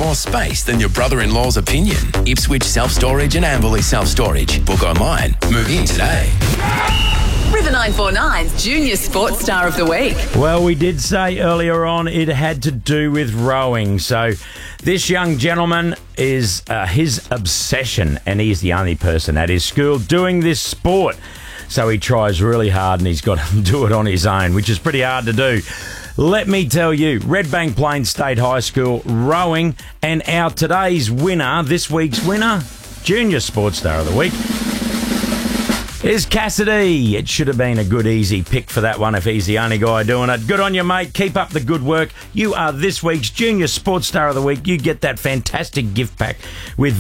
more space than your brother-in-law's opinion. Ipswich Self-Storage and Amberley Self-Storage. Book online. Move in today. River 949's Junior Sports Star of the Week. Well, we did say earlier on it had to do with rowing. So this young gentleman is his obsession, and he's the only person at his school doing this sport. So he tries really hard and he's got to do it on his own, which is pretty hard to do. Let me tell you, Redbank Plains State High School rowing, and our today's winner, this week's winner, Junior Sports Star of the Week, is Cassidy. It should have been a good, easy pick for that one if he's the only guy doing it. Good on you, mate. Keep up the good work. You are this week's Junior Sports Star of the Week. You get that fantastic gift pack with